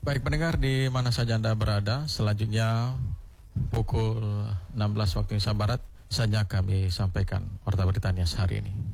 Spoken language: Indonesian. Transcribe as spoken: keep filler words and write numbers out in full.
Baik pendengar di mana saja Anda berada, selanjutnya pukul enam belas waktu Indonesia Barat saja kami sampaikan warta berita Nias hari ini.